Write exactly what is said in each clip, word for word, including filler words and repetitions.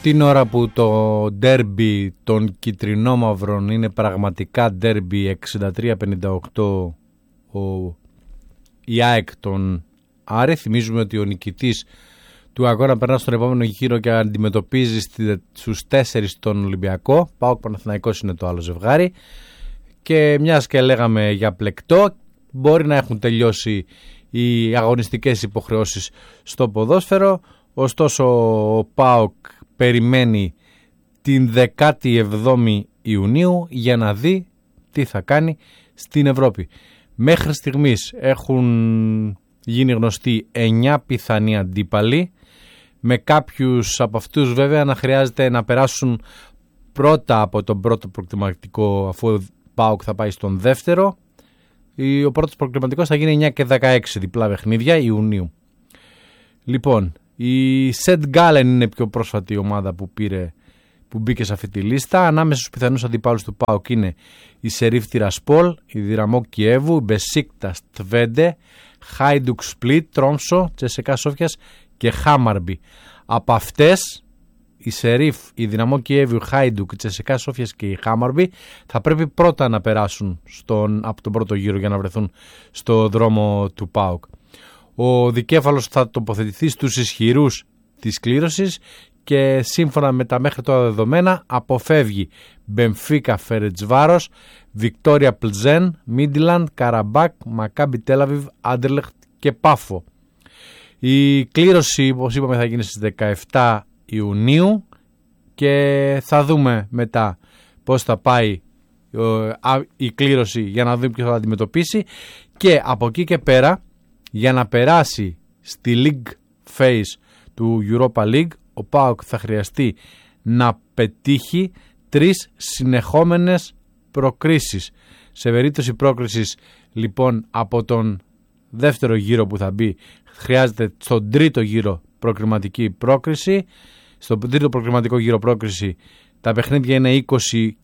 την ώρα που το ντέρμπι των κιτρινόμαυρων είναι πραγματικά ντέρμπι εξήντα τρία πενήντα οκτώ ο, η ΑΕΚ των Άρη. Θυμίζουμε ότι ο νικητής του αγώνα περνά στον επόμενο γύρο και αντιμετωπίζει στους τέσσερις τον Ολυμπιακό. ΠΑΟΚ Παναθηναϊκός είναι το άλλο ζευγάρι. Και μιας και λέγαμε για πλεκτό, μπορεί να έχουν τελειώσει οι αγωνιστικές υποχρεώσεις στο ποδόσφαιρο. Ωστόσο ο ΠΑΟΚ περιμένει την δεκάτη εβδόμη Ιουνίου για να δει τι θα κάνει στην Ευρώπη. Μέχρι στιγμής έχουν γίνει γνωστοί εννιά πιθανοί αντίπαλοι, με κάποιους από αυτούς βέβαια να χρειάζεται να περάσουν πρώτα από τον πρώτο προκριματικό, αφού ο ΠΑΟΚ θα πάει στον δεύτερο. Ο πρώτος προκριματικός θα γίνει εννιά και δεκαέξι, διπλά παιχνίδια Ιουνίου. Λοιπόν, η Σεντ Γκάλεν είναι πιο πρόσφατη ομάδα που, πήρε, που μπήκε σε αυτή τη λίστα. Ανάμεσα στους πιθανούς αντιπάλους του ΠΑΟΚ είναι η Σερίφ Τιρασπόλ, η Δυναμό Κιέβου, η Μπεσίκτας Τβέντε, Χάιντουκ Σπλίτ, Τρόμσο, Τσεσεκά Σόφιας και Χάμαρμπι. Από αυτές, η Σερίφ, η Δυναμό Κιέβου, η Χάιντουκ, η Τσεσεκά Σόφιας και η Χάμαρμπι θα πρέπει πρώτα να περάσουν στον, από τον πρώτο γύρο για να βρεθούν στο δρόμο του ΠΑΟΚ. Ο δικέφαλος θα τοποθετηθεί στους ισχυρούς της κλήρωσης και σύμφωνα με τα μέχρι τώρα δεδομένα αποφεύγει Μπενφίκα Φερετσβάρος, Βικτόρια Πλζέν, Μίντιλαντ, Καραμπάκ, Μακάμπι Τέλαβιβ, Άντερλεχτ και Πάφο. Η κλήρωση, όπως είπαμε, θα γίνει στις δεκαεφτά Ιουνίου και θα δούμε μετά πώς θα πάει η κλήρωση για να δούμε ποιος θα αντιμετωπίσει, και από εκεί και πέρα, για να περάσει στη League Phase του Europa League, ο ΠΑΟΚ θα χρειαστεί να πετύχει τρεις συνεχόμενες προκρίσεις. Σε περίπτωση πρόκρισης λοιπόν από τον δεύτερο γύρο που θα μπει, χρειάζεται στον τρίτο γύρο προκριματική πρόκριση. Στον τρίτο προκριματικό γύρο πρόκριση τα παιχνίδια είναι είκοσι,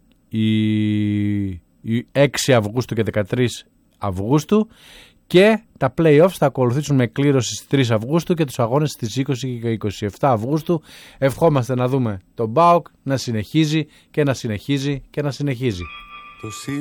έξι Αυγούστου και δεκατρείς Αυγούστου, και τα play-offs θα ακολουθήσουν με κλήρωση στις τρεις Αυγούστου και τους αγώνες στις είκοσι και είκοσι επτά Αυγούστου. Ευχόμαστε να δούμε τον ΠΑΟΚ να συνεχίζει και να συνεχίζει και να συνεχίζει.